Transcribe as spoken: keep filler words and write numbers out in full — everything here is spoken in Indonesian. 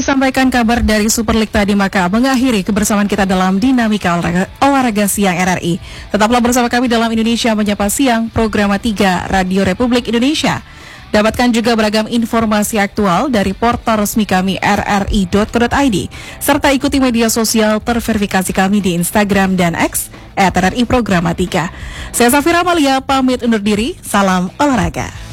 sampaikan kabar dari Super League tadi, maka mengakhiri kebersamaan kita dalam Dinamika Olahraga, Olahraga Siang R R I. Tetaplah bersama kami dalam Indonesia Menyapa Siang, program tiga Radio Republik Indonesia. Dapatkan juga beragam informasi aktual dari portal resmi kami r r i dot co dot i d, serta ikuti media sosial terverifikasi kami di Instagram dan X at R R I Programa tiga. Saya Safira Amalia, pamit undur diri, salam olahraga.